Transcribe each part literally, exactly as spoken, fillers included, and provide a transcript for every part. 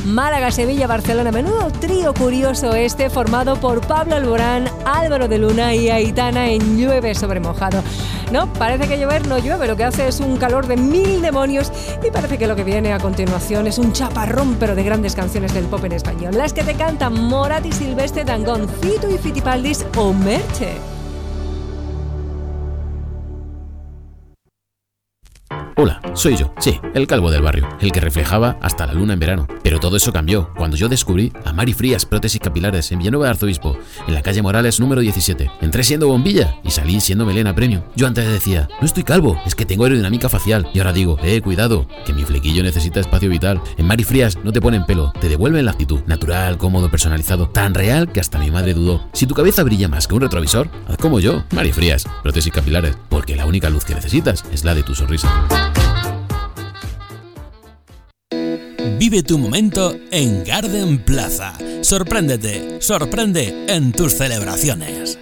Málaga, Sevilla, Barcelona. Menudo trío curioso este, formado por Pablo Alborán, Álvaro de Luna y Aitana en Llueve sobre mojado. No, parece que llover no llueve, lo que hace es un calor de mil demonios y parece que lo que viene a continuación es un chaparrón, pero de grandes canciones del pop en español. Las que te cantan Morat y Silvestre Dangond, Fito y Fitipaldis o Merche. Hola, soy yo, sí, el calvo del barrio, el que reflejaba hasta la luna en verano. Pero todo eso cambió cuando yo descubrí a Mari Frías Prótesis Capilares en Villanueva de Arzobispo, en la calle Morales número diecisiete. Entré siendo bombilla y salí siendo melena premium. Yo antes decía, no estoy calvo, es que tengo aerodinámica facial. Y ahora digo, eh, cuidado, que mi flequillo necesita espacio vital. En Mari Frías no te ponen pelo, te devuelven la actitud. Natural, cómodo, personalizado, tan real que hasta mi madre dudó. Si tu cabeza brilla más que un retrovisor, haz como yo, Mari Frías Prótesis Capilares, porque la única luz que necesitas es la de tu sonrisa. Vive tu momento en Garden Plaza. Sorpréndete, sorprende en tus celebraciones.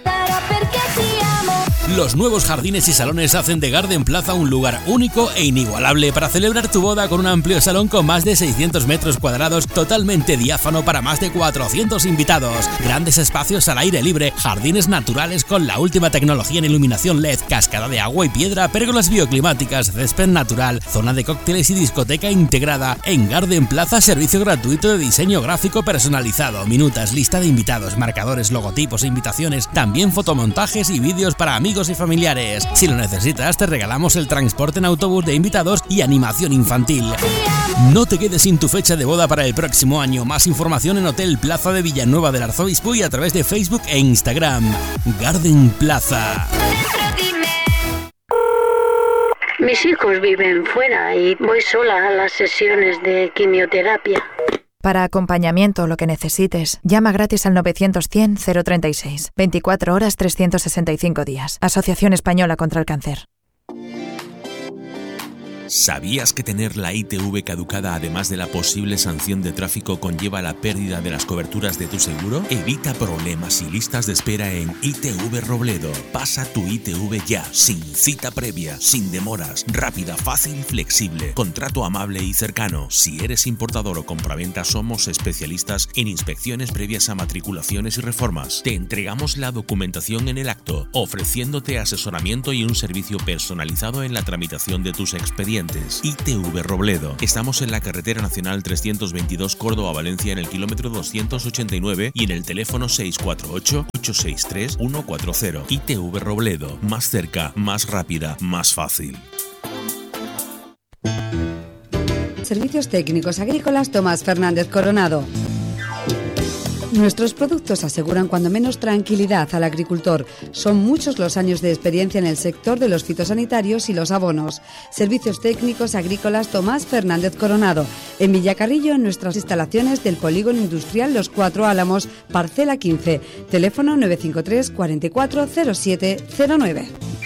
Los nuevos jardines y salones hacen de Garden Plaza un lugar único e inigualable para celebrar tu boda con un amplio salón con más de seiscientos metros cuadrados, totalmente diáfano para más de cuatrocientos invitados, grandes espacios al aire libre, jardines naturales con la última tecnología en iluminación L E D, cascada de agua y piedra, pérgolas bioclimáticas, césped natural, zona de cócteles y discoteca integrada. En Garden Plaza, servicio gratuito de diseño gráfico personalizado, minutas, lista de invitados, marcadores, logotipos e invitaciones, también fotomontajes y vídeos para amigos y familiares. Si lo necesitas, te regalamos el transporte en autobús de invitados y animación infantil. No te quedes sin tu fecha de boda para el próximo año. Más información en Hotel Plaza de Villanueva del Arzobispo y a través de Facebook e Instagram. Garden Plaza. Mis hijos viven fuera y voy sola a las sesiones de quimioterapia. Para acompañamiento, lo que necesites, llama gratis al novecientos cien cero treinta y seis. veinticuatro horas, trescientos sesenta y cinco días. Asociación Española contra el Cáncer. ¿Sabías que tener la I T V caducada, además de la posible sanción de tráfico, conlleva la pérdida de las coberturas de tu seguro? Evita problemas y listas de espera en I T V Robledo. Pasa tu I T V ya, sin cita previa, sin demoras, rápida, fácil y flexible. Contrato amable y cercano. Si eres importador o compraventa, somos especialistas en inspecciones previas a matriculaciones y reformas. Te entregamos la documentación en el acto, ofreciéndote asesoramiento y un servicio personalizado en la tramitación de tus expedientes. I T V Robledo. Estamos en la carretera nacional trescientos veintidós Córdoba-Valencia en el kilómetro doscientos ochenta y nueve y en el teléfono seis cuatro ocho, ocho seis tres, uno cuatro cero. I T V Robledo. Más cerca, más rápida, más fácil. Servicios técnicos agrícolas Tomás Fernández Coronado. Nuestros productos aseguran cuando menos tranquilidad al agricultor. Son muchos los años de experiencia en el sector de los fitosanitarios y los abonos. Servicios técnicos agrícolas Tomás Fernández Coronado. En Villacarrillo, en nuestras instalaciones del Polígono Industrial Los Cuatro Álamos, parcela quince. Teléfono nueve cinco tres, cuarenta y cuatro, cero siete cero nueve.